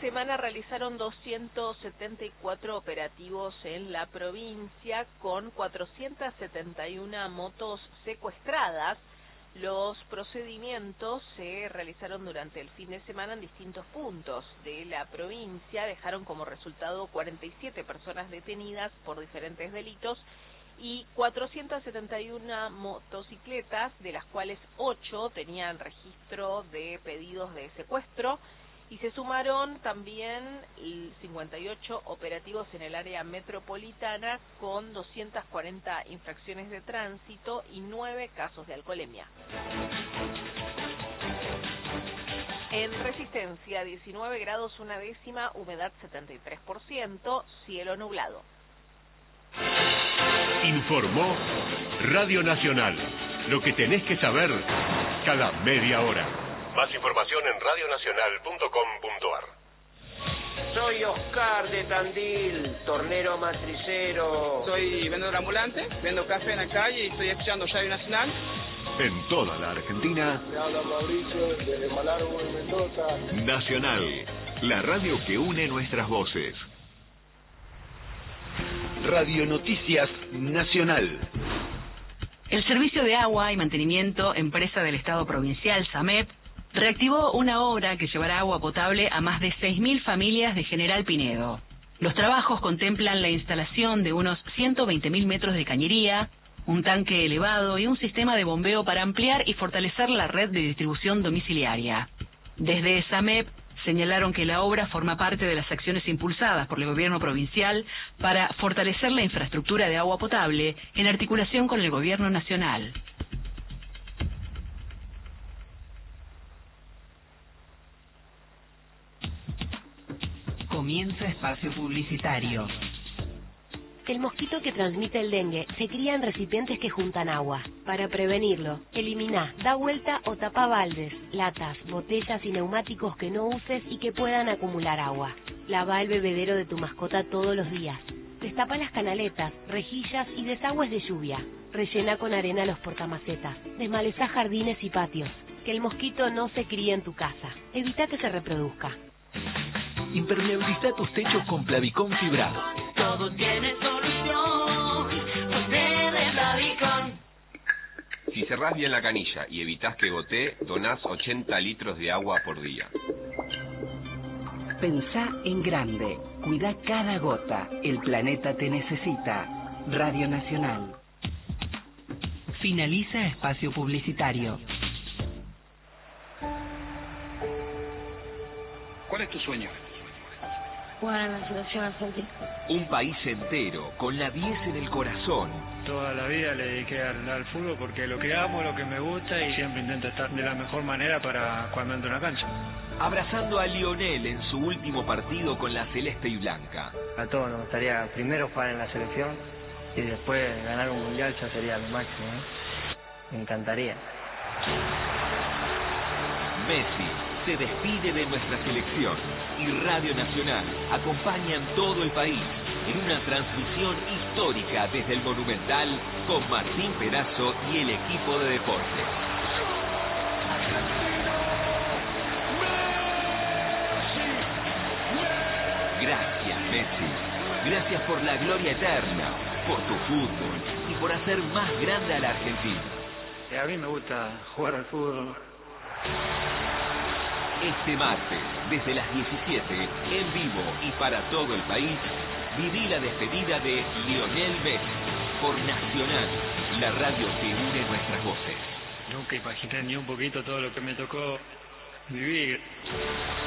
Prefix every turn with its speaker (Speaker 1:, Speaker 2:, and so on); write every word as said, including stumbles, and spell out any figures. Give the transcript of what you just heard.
Speaker 1: semana realizaron doscientos setenta y cuatro operativos en la provincia con cuatrocientas setenta y una motos secuestradas. Los procedimientos se realizaron durante el fin de semana en distintos puntos de la provincia. Dejaron como resultado cuarenta y siete personas detenidas por diferentes delitos y cuatrocientas setenta y una motocicletas, de las cuales ocho tenían registro de pedidos de secuestro. Y se sumaron también cincuenta y ocho operativos en el área metropolitana con doscientas cuarenta infracciones de tránsito y nueve casos de alcoholemia. En Resistencia, diecinueve grados una décima, humedad setenta y tres por ciento, cielo nublado.
Speaker 2: Informó Radio Nacional. Lo que tenés que saber cada media hora. Más información en radio nacional punto com punto a r.
Speaker 3: Soy Oscar de Tandil, tornero matricero.
Speaker 4: Soy vendedor ambulante, vendo café en la calle y estoy escuchando Radio Nacional.
Speaker 2: En toda la Argentina.
Speaker 5: Me habla Mauricio desde Malargüe, Mendoza.
Speaker 2: Nacional, la radio que une nuestras voces. Radio Noticias Nacional.
Speaker 6: El Servicio de Agua y Mantenimiento, empresa del Estado Provincial, SAMEP, reactivó una obra que llevará agua potable a más de seis mil familias de General Pinedo. Los trabajos contemplan la instalación de unos ciento veinte mil metros de cañería, un tanque elevado y un sistema de bombeo para ampliar y fortalecer la red de distribución domiciliaria. Desde SAMEP señalaron que la obra forma parte de las acciones impulsadas por el gobierno provincial para fortalecer la infraestructura de agua potable en articulación con el gobierno nacional.
Speaker 7: Comienza espacio publicitario.
Speaker 8: El mosquito que transmite el dengue se cría en recipientes que juntan agua. Para prevenirlo, elimina, da vuelta o tapa baldes, latas, botellas y neumáticos que no uses y que puedan acumular agua. Lava el bebedero de tu mascota todos los días. Destapa las canaletas, rejillas y desagües de lluvia. Rellena con arena los portamacetas. Desmaleza jardines y patios. Que el mosquito no se críe en tu casa. Evita que se reproduzca.
Speaker 9: Impermeabiliza tus techos con Plavicón fibrado.
Speaker 10: Todo tiene solución, usted es Plavicón.
Speaker 11: Si cerrás bien la canilla y evitás que gotee, donás ochenta litros de agua por día.
Speaker 7: Pensá en grande. Cuida cada gota. El planeta te necesita. Radio Nacional. Finaliza espacio publicitario.
Speaker 4: ¿Cuál es tu sueño?
Speaker 12: Jugar en la selección argentina.
Speaker 9: Un país entero, con la diez en el corazón.
Speaker 13: Toda la vida le dediqué al, al fútbol porque lo que amo, lo que me gusta y siempre intento estar de la mejor manera para cuando entro en la cancha.
Speaker 9: Abrazando a Lionel en su último partido con la celeste y blanca.
Speaker 14: A todos nos gustaría primero jugar en la selección y después ganar un mundial, ya sería lo máximo, ¿eh? Me encantaría.
Speaker 9: Messi se despide de nuestra selección y Radio Nacional acompaña en todo el país en una transmisión histórica desde el Monumental con Martín Pedazo y el equipo de deportes. Gracias, Messi. Gracias por la gloria eterna, por tu fútbol y por hacer más grande a la Argentina.
Speaker 13: A mí me gusta jugar al fútbol.
Speaker 9: Este martes, desde las diecisiete, en vivo y para todo el país, viví la despedida de Lionel Messi por Nacional, la radio que une nuestras voces.
Speaker 13: Nunca imaginé ni un poquito todo lo que me tocó vivir.